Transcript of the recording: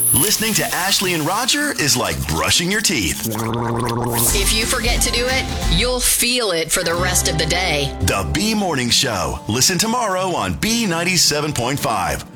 Listening to Ashley and Roger is like brushing your teeth. If you forget to do it, you'll feel it for the rest of the day. The B Morning Show. Listen tomorrow on B97.5.